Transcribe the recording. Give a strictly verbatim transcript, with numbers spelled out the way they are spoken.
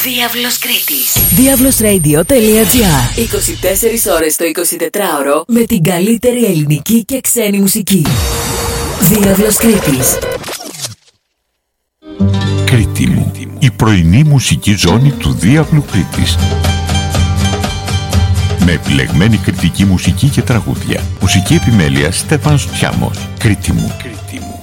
Διάβλος Κρήτης. διάβλος ρέιντιο τελεία τζι άρ. είκοσι τέσσερις ώρες το εικοσιτετράωρο με την καλύτερη ελληνική και ξένη μουσική. Διάβλος Κρήτης. Κρήτη μου, η πρωινή μουσική ζώνη του Διάβλου Κρήτης. Με επιλεγμένη κριτική μουσική και τραγούδια. Μουσική επιμέλεια Στέφανος Τσιάμος. Κρήτη μου. Κρήτη μου.